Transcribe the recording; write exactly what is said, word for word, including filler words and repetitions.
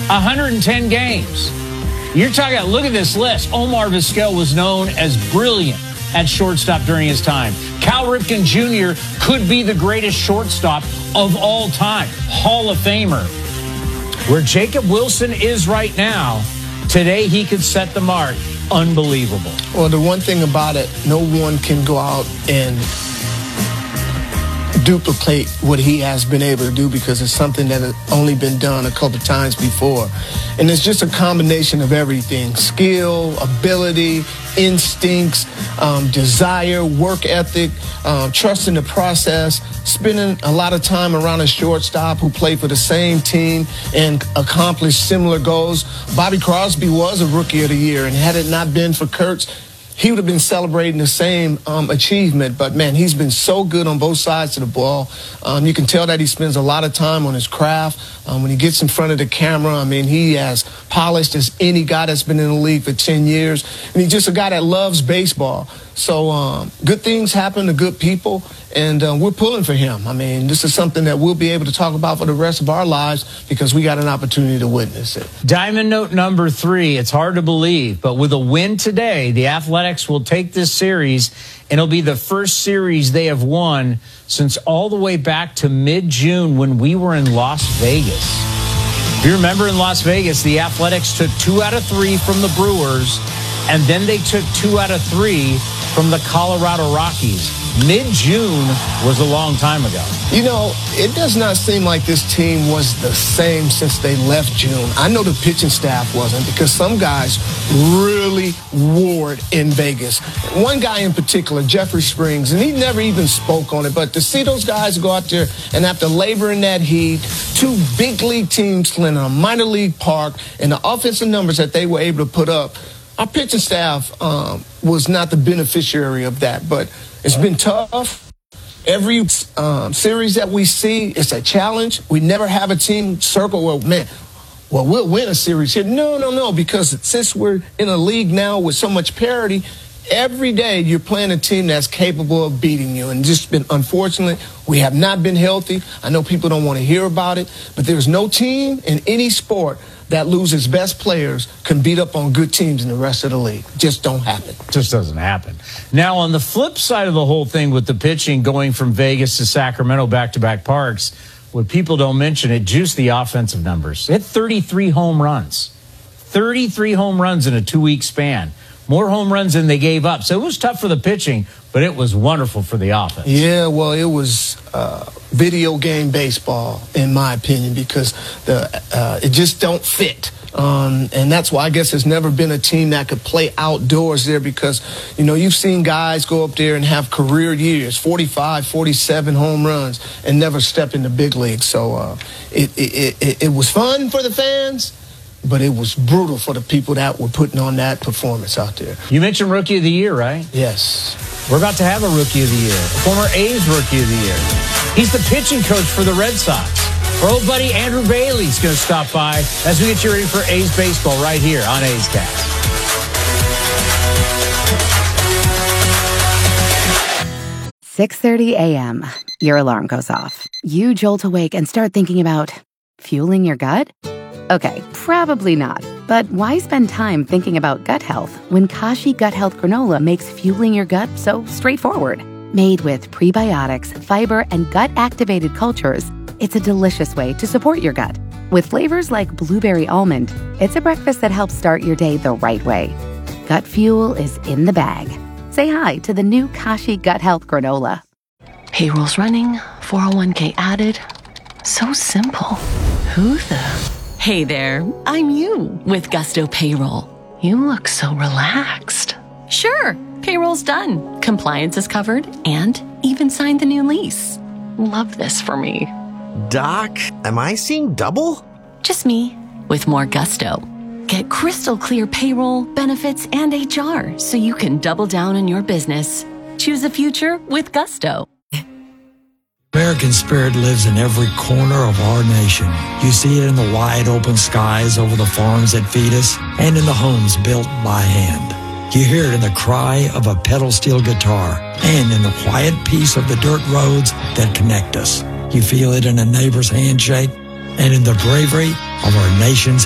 one hundred ten games. You're talking about, look at this list. Omar Vizquel was known as brilliant at shortstop during his time. Cal Ripken Junior could be the greatest shortstop of all time. Hall of Famer. Where Jacob Wilson is right now, today he could set the mark. Unbelievable. Well, the one thing about it, no one can go out and duplicate what he has been able to do because it's something that has only been done a couple times before. And it's just a combination of everything: skill, ability, instincts, um, desire, work ethic, um, trust in the process, spending a lot of time around a shortstop who played for the same team and accomplished similar goals. Bobby Crosby was a Rookie of the Year, and had it not been for Kurtz, he would have been celebrating the same um, achievement. But, man, he's been so good on both sides of the ball. Um, you can tell that he spends a lot of time on his craft. Um, when he gets in front of the camera, I mean, he as polished as any guy that's been in the league for ten years. And he's just a guy that loves baseball. So um, good things happen to good people, and uh, we're pulling for him. I mean, this is something that we'll be able to talk about for the rest of our lives because we got an opportunity to witness it. Diamond note number three. It's hard to believe, but with a win today, the Athletics will take this series, and it'll be the first series they have won since all the way back to mid-June when we were in Las Vegas. If you remember, in Las Vegas, the Athletics took two out of three from the Brewers, and then they took two out of three from the Colorado Rockies. Mid-June was a long time ago. You know, it does not seem like this team was the same since they left June. I know the pitching staff wasn't, because some guys really wore it in Vegas. One guy in particular, Jeffrey Springs, and he never even spoke on it, but to see those guys go out there and have to labor in that heat, two big league teams playing in a minor league park, and the offensive numbers that they were able to put up, our pitching staff um, was not the beneficiary of that, but it's been tough. Every um, series that we see, it's a challenge. We never have a team circle where, man, well, we'll win a series here. No, no, no, because since we're in a league now with so much parity, every day you're playing a team that's capable of beating you. And just been, unfortunately, we have not been healthy. I know people don't want to hear about it, but there's no team in any sport that loses best players can beat up on good teams in the rest of the league. Just don't happen. Just doesn't happen. Now, on the flip side of the whole thing with the pitching going from Vegas to Sacramento back-to-back parks, what people don't mention, it juiced the offensive numbers. It hit thirty-three home runs. thirty-three home runs in a two-week span. More home runs than they gave up. So it was tough for the pitching, but it was wonderful for the offense. Yeah, well, it was uh, video game baseball, in my opinion, because the uh, it just don't fit. Um, and that's why I guess there's never been a team that could play outdoors there because, you know, you've seen guys go up there and have career years, forty-five, forty-seven home runs, and never step in the big leagues. So uh, it, it, it, it was fun for the fans, but it was brutal for the people that were putting on that performance out there. You mentioned Rookie of the Year, right? Yes. We're about to have a Rookie of the Year, a former A's Rookie of the Year. He's the pitching coach for the Red Sox. Our old buddy Andrew Bailey's going to stop by as we get you ready for A's baseball right here on A's Cast. six thirty a.m. Your alarm goes off. You jolt awake and start thinking about fueling your gut? Okay, probably not. But why spend time thinking about gut health when Kashi Gut Health Granola makes fueling your gut so straightforward? Made with prebiotics, fiber, and gut-activated cultures, it's a delicious way to support your gut. With flavors like blueberry almond, it's a breakfast that helps start your day the right way. Gut fuel is in the bag. Say hi to the new Kashi Gut Health Granola. Payroll's running, four oh one k added. So simple. Who the... Hey there, I'm you with Gusto Payroll. You look so relaxed. Sure, payroll's done. Compliance is covered and even signed the new lease. Love this for me. Doc, am I seeing double? Just me with more gusto. Get crystal clear payroll, benefits, and H R so you can double down on your business. Choose a future with Gusto. American spirit lives in every corner of our nation. You see it in the wide open skies over the farms that feed us and in the homes built by hand. You hear it in the cry of a pedal steel guitar and in the quiet peace of the dirt roads that connect us. You feel it in a neighbor's handshake and in the bravery of our nation's